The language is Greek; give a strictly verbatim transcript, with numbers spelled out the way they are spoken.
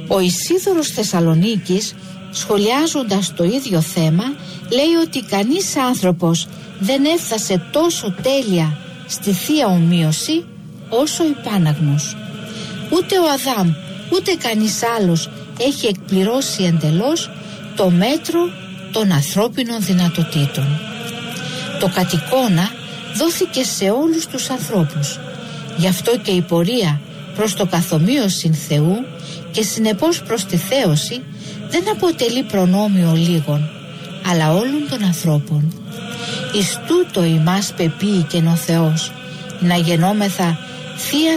Ο Ισίδωρος Θεσσαλονίκης, σχολιάζοντας το ίδιο θέμα, λέει ότι κανείς άνθρωπος δεν έφτασε τόσο τέλεια στη Θεία Ομοίωση όσο η Πάναγνος. Ούτε ο Αδάμ ούτε κανείς άλλος έχει εκπληρώσει εντελώς το μέτρο των ανθρώπινων δυνατοτήτων. Το κατ' εικόνα δόθηκε σε όλους τους ανθρώπους. Γι' αυτό και η πορεία προς το καθομοίωσιν Θεού και συνεπώς προς τη θέωση δεν αποτελεί προνόμιο λίγων, αλλά όλων των ανθρώπων. Εις τούτο ημάς πεποίηκεν ο Θεός, να γεννόμεθα Θεία